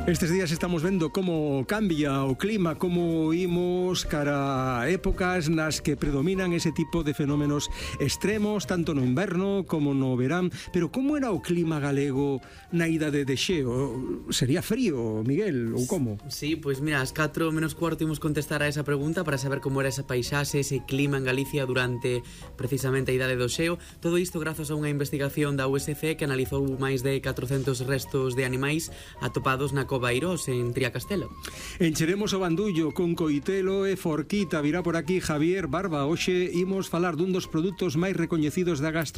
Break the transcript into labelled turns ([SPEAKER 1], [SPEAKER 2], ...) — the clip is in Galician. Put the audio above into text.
[SPEAKER 1] Estes días estamos vendo como cambia o clima, como imos cara a épocas nas que predominan ese tipo de fenómenos extremos, tanto no inverno como no verán. Pero como era o clima galego na idade de Xeo? Sería frío, Miguel, ou como?
[SPEAKER 2] Sí, pois mira, ás 4 menos cuarto imos contestar a esa pregunta para saber como era esa paisaxe, ese clima en Galicia durante precisamente a idade do Xeo. Todo isto grazas a unha investigación da USC que analizou máis de 400 restos de animais atopados na Cova Airós, en Triacastelo.
[SPEAKER 1] Encheremos o bandullo con Coitelo e Forquita. Virá por aquí Javier Barba. Hoxe imos falar dun dos produtos máis recoñecidos da gastronomía